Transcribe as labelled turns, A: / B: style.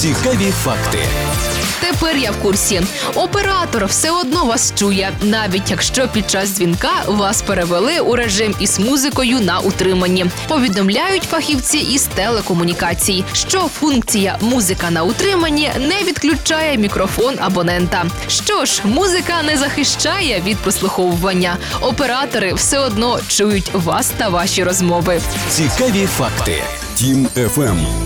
A: Цікаві факти.
B: Тепер я в курсі. Оператор все одно вас чує, навіть якщо під час дзвінка вас перевели у режим із музикою на утриманні. Повідомляють фахівці із телекомунікацій, що функція «музика на утриманні» не відключає мікрофон абонента. Що ж, музика не захищає від прослуховування. Оператори все одно чують вас та ваші розмови.
A: Цікаві факти.
C: Тім FM.